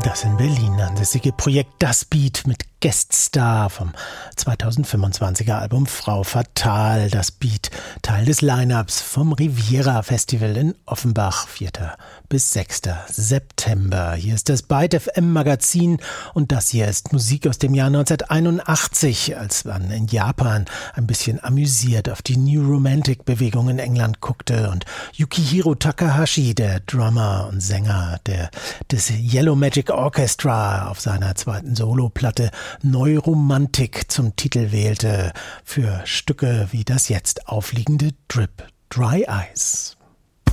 Das in Berlin ansässige Projekt Das Beat mit Gueststar vom 2025er Album Frau Fatal. Das Beat, Teil des Line-Ups vom Riviera Festival in Offenbach, 4. bis 6. September. Hier ist das Byte FM Magazin und das hier ist Musik aus dem Jahr 1981, als man in Japan ein bisschen amüsiert auf die New Romantic Bewegung in England guckte und Yukihiro Takahashi, der Drummer und Sänger des Yellow Magic Orchestra, auf seiner zweiten Soloplatte Neuromantik zum Titel wählte für Stücke wie das jetzt aufliegende Drip Dry Eyes.